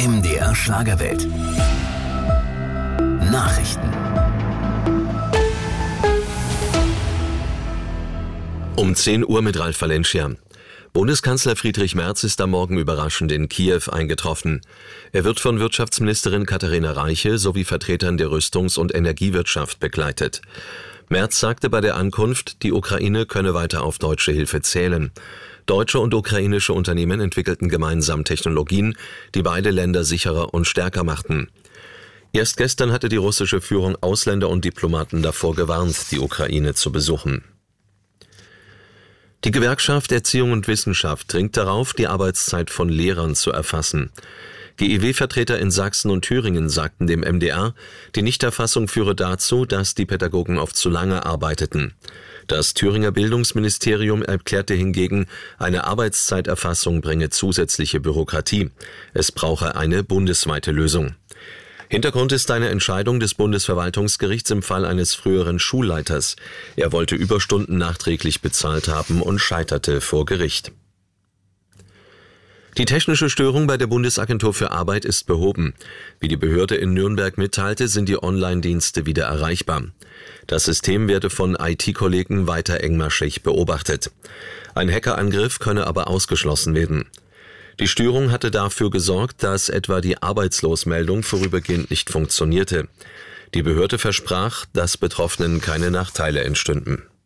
MDR Schlagerwelt. Nachrichten. Um 10 Uhr mit Ralf Valencia. Bundeskanzler Friedrich Merz ist am Morgen überraschend in Kiew eingetroffen. Er wird von Wirtschaftsministerin Katharina Reiche sowie Vertretern der Rüstungs- und Energiewirtschaft begleitet. Merz sagte bei der Ankunft, die Ukraine könne weiter auf deutsche Hilfe zählen. Deutsche und ukrainische Unternehmen entwickelten gemeinsam Technologien, die beide Länder sicherer und stärker machten. Erst gestern hatte die russische Führung Ausländer und Diplomaten davor gewarnt, die Ukraine zu besuchen. Die Gewerkschaft Erziehung und Wissenschaft dringt darauf, die Arbeitszeit von Lehrern zu erfassen. GEW-Vertreter in Sachsen und Thüringen sagten dem MDR, die Nichterfassung führe dazu, dass die Pädagogen oft zu lange arbeiteten. Das Thüringer Bildungsministerium erklärte hingegen, eine Arbeitszeiterfassung bringe zusätzliche Bürokratie. Es brauche eine bundesweite Lösung. Hintergrund ist eine Entscheidung des Bundesverwaltungsgerichts im Fall eines früheren Schulleiters. Er wollte Überstunden nachträglich bezahlt haben und scheiterte vor Gericht. Die technische Störung bei der Bundesagentur für Arbeit ist behoben. Wie die Behörde in Nürnberg mitteilte, sind die Online-Dienste wieder erreichbar. Das System werde von IT-Kollegen weiter engmaschig beobachtet. Ein Hackerangriff könne aber ausgeschlossen werden. Die Störung hatte dafür gesorgt, dass etwa die Arbeitslosmeldung vorübergehend nicht funktionierte. Die Behörde versprach, dass Betroffenen keine Nachteile entstünden.